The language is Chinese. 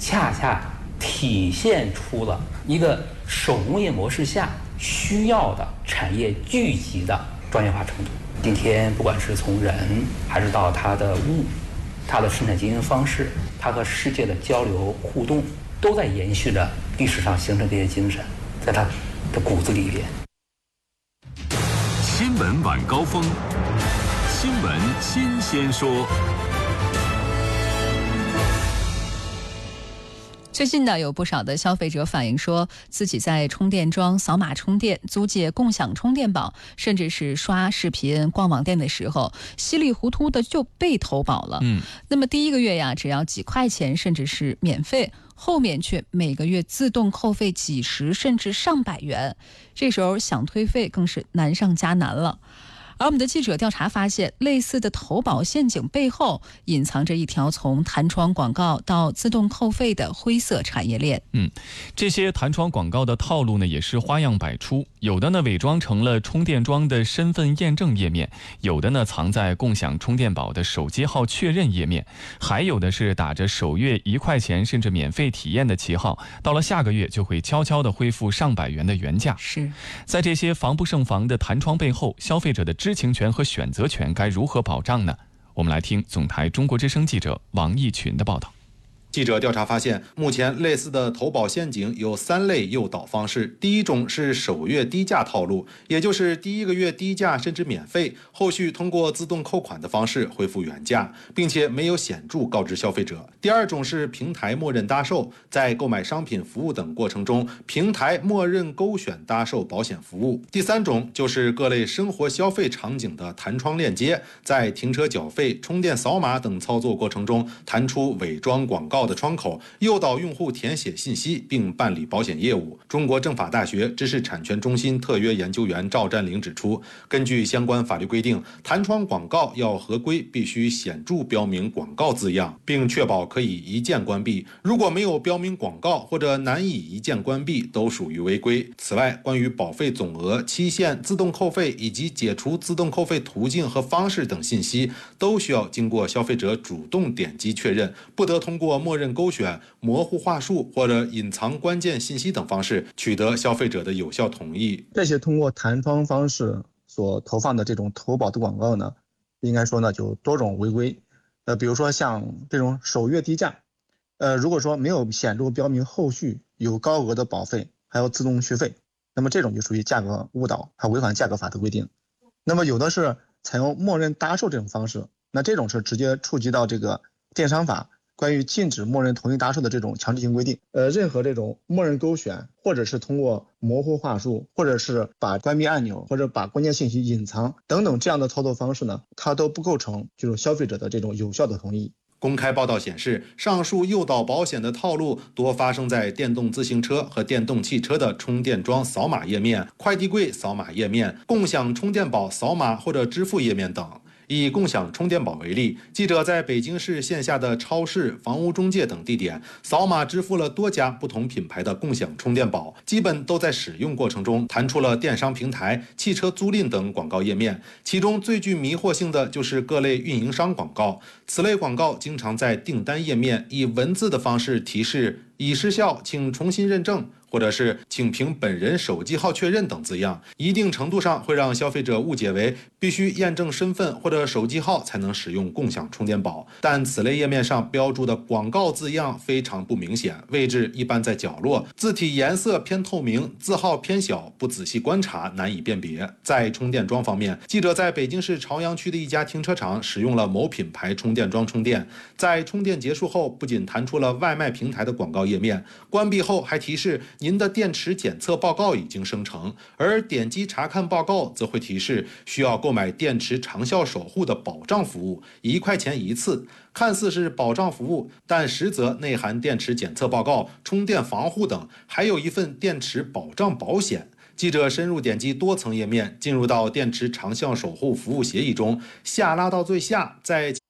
恰恰体现出了一个手工业模式下需要的产业聚集的专业化程度。今天不管是从人还是到它的物，它的生产经营方式，它和世界的交流互动，都在延续着历史上形成这些精神，在它的骨子里边。 新闻晚高峰，新闻新鲜说。 最近呢，有不少的消费者反映说，自己在充电桩扫码充电、租借共享充电宝，甚至是刷视频、逛网店的时候，稀里糊涂的就被投保了。那么第一个月呀，只要几块钱，甚至是免费，后面却每个月自动扣费几十甚至上百元，这时候想退费更是难上加难了。而我们的记者调查发现，类似的投保陷阱背后隐藏着一条从弹窗广告到自动扣费的灰色产业链。 这些弹窗广告的套路呢，也是花样百出。有的呢伪装成了充电桩的身份验证页面，有的呢藏在共享充电宝的手机号确认页面，还有的是打着首月1块钱甚至免费体验的旗号，到了下个月就会悄悄地恢复上百元的原价。在这些防不胜防的弹窗背后，消费者的知情权和选择权该如何保障呢？我们来听总台中国之声记者王义群的报道。 记者调查发现，目前类似的投保陷阱有3类诱导方式。第一种是首月低价套路，也就是第一个月低价甚至免费，后续通过自动扣款的方式恢复原价，并且没有显著告知消费者。第二种是平台默认搭售，在购买商品服务等过程中，平台默认勾选搭售保险服务。第三种就是各类生活消费场景的弹窗链接，在停车缴费、充电扫码等操作过程中，弹出伪装广告的窗口，诱导用户填写信息并办理保险业务。中国政法大学知识产权中心特约研究员赵占领指出，根据相关法律规定，弹窗广告要合规，必须显著标明广告字样，并确保可以一键关闭。如果没有标明广告或者难以一键关闭，都属于违规。此外，关于保费总额、期限、自动扣费以及解除自动扣费途径和方式等信息，都需要经过消费者主动点击确认，不得通过默认勾选、模糊话术或者隐藏关键信息等方式取得消费者的有效同意。 这些通过弹窗方式所投放的这种投保的广告呢，应该说呢就多种违规。比如说像这种首月低价，如果说没有显著标明后续有高额的保费还有自动续费，那么这种就属于价格误导，还违反价格法的规定。那么有的是采用默认搭售这种方式，那这种是直接触及到这个电商法关于禁止默认同意搭售的这种强制性规定。任何这种默认勾选，或者是通过模糊话术，或者是把关闭按钮，或者把关键信息隐藏等等这样的操作方式呢，它都不构成这种消费者的这种有效的同意。 公开报道显示，上述诱导保险的套路多发生在电动自行车和电动汽车的充电桩扫码页面、快递柜扫码页面、共享充电宝扫码或者支付页面等。以共享充电宝为例，记者在北京市线下的超市、房屋中介等地点扫码支付了多家不同品牌的共享充电宝，基本都在使用过程中弹出了电商平台、汽车租赁等广告页面。其中最具迷惑性的就是各类运营商广告，此类广告经常在订单页面以文字的方式提示已失效，请重新认证，或者是请凭本人手机号确认等字样，一定程度上会让消费者误解为必须验证身份或者手机号才能使用共享充电宝。但此类页面上标注的广告字样非常不明显，位置一般在角落，字体颜色偏透明，字号偏小，不仔细观察难以辨别。在充电桩方面，记者在北京市朝阳区的一家停车场使用了某品牌充电桩充电，在充电结束后，不仅弹出了外卖平台的广告页面，关闭后还提示您的电池检测报告已经生成，而点击查看报告则会提示需要购买电池长效守护的保障服务，1块钱一次。看似是保障服务，但实则内含电池检测报告、充电防护等，还有一份电池保障保险。记者深入点击多层页面，进入到电池长效守护服务协议中，下拉到最下，在